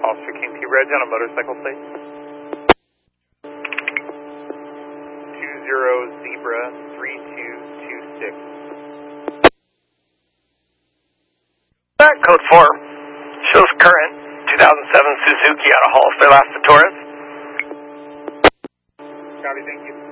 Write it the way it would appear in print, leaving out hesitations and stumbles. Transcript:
Officer King P. Reg on a motorcycle plate. 20 Zebra 3226. Back code 4. Shows current 2007 Suzuki out of Hall, Las Torres. Copy, thank you.